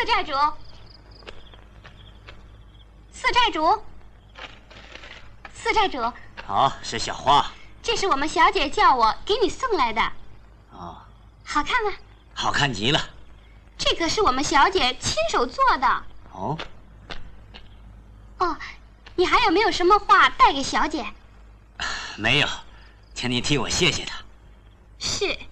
债主，四债主，四债主。 好，是小花。 这是我们小姐叫我给你送来的。 哦， 好看吗？ 好看极了。 这可是我们小姐亲手做的。 哦。 哦，你还有没有什么话带给小姐？ 没有，请你替我谢谢她。 是。